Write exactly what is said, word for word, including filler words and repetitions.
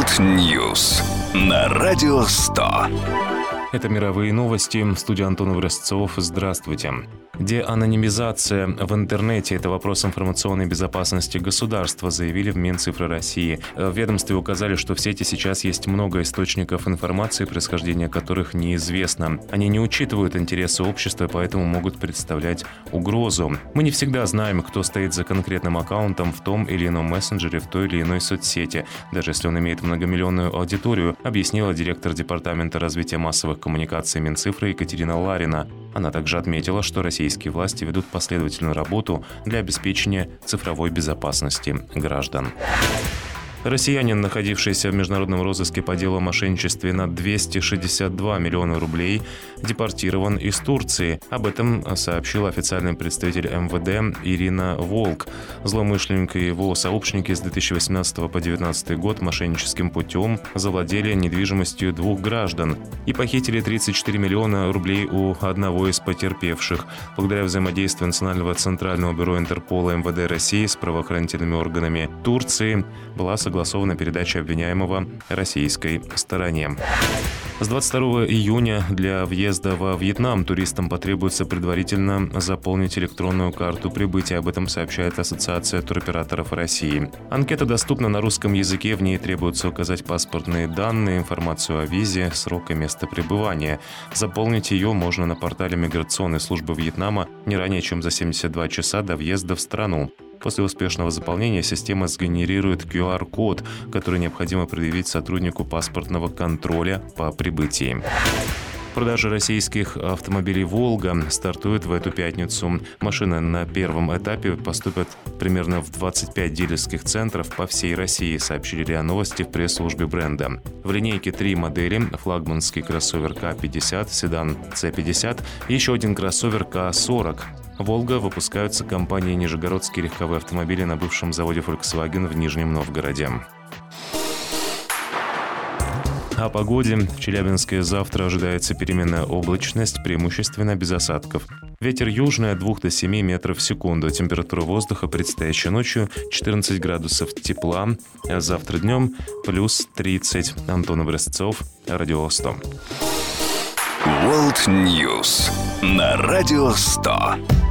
World News на Радио сто. Это мировые новости. Студия Антон Образцов. Здравствуйте. Деанонимизация в интернете – это вопрос информационной безопасности государства, заявили в Минцифры России. В ведомстве указали, что в сети сейчас есть много источников информации, происхождение которых неизвестно. Они не учитывают интересы общества, поэтому могут представлять угрозу. Мы не всегда знаем, кто стоит за конкретным аккаунтом в том или ином мессенджере, в той или иной соцсети, даже если он имеет многомиллионную аудиторию, объяснила директор Департамента развития массовых коммуникаций Минцифры Екатерина Ларина. Она также отметила, что российские власти ведут последовательную работу для обеспечения цифровой безопасности граждан. Россиянин, находившийся в международном розыске по делу о мошенничестве на двести шестьдесят два миллиона рублей, депортирован из Турции. Об этом сообщил официальный представитель эм вэ дэ Ирина Волк. Злоумышленник и его сообщники с две тысячи восемнадцатого по две тысячи девятнадцатый год мошенническим путем завладели недвижимостью двух граждан и похитили тридцать четыре миллиона рублей у одного из потерпевших. Благодаря взаимодействию Национального центрального бюро Интерпола эм вэ дэ России с правоохранительными органами Турции была согласована согласована передача обвиняемого российской стороне. С двадцать второго июня для въезда во Вьетнам туристам потребуется предварительно заполнить электронную карту прибытия. Об этом сообщает Ассоциация туроператоров России. Анкета доступна на русском языке. В ней требуется указать паспортные данные, информацию о визе, срок и место пребывания. Заполнить ее можно на портале миграционной службы Вьетнама не ранее, чем за семьдесят два часа до въезда в страну. После успешного заполнения система сгенерирует ку ар код, который необходимо предъявить сотруднику паспортного контроля по прибытии. Продажа российских автомобилей «Волга» стартует в эту пятницу. Машины на первом этапе поступят примерно в двадцать пять дилерских центров по всей России, сообщили РИА Новости в пресс-службе бренда. В линейке три модели – флагманский кроссовер ка пятьдесят, седан цэ пятьдесят и еще один кроссовер ка сорок. «Волга» выпускаются компанией «Нижегородские легковые автомобили» на бывшем заводе Volkswagen в Нижнем Новгороде. О погоде. В Челябинске завтра ожидается переменная облачность, преимущественно без осадков. Ветер южный от двух до семи метров в секунду. Температура воздуха предстоящей ночью четырнадцать градусов тепла, а завтра днем плюс тридцать. Антон Образцов, Радио сто. World News на Радио сто.